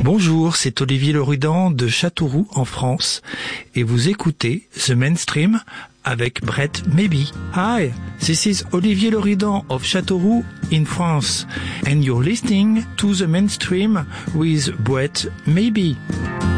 Bonjour, c'est Olivier Lerudan de Châteauroux en France et vous écoutez The Mainstream avec Brett Maybe. Hi, this is Olivier Lerudan of Châteauroux in France and you're listening to The Mainstream with Brett Maybe.